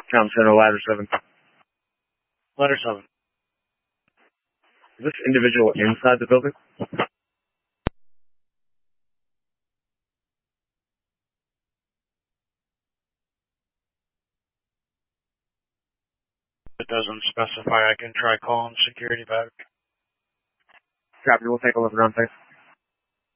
Town Center, ladder 7. Ladder 7. Is this individual inside the building? It doesn't specify. I can try calling security back. Copy, we'll take a look around, thanks.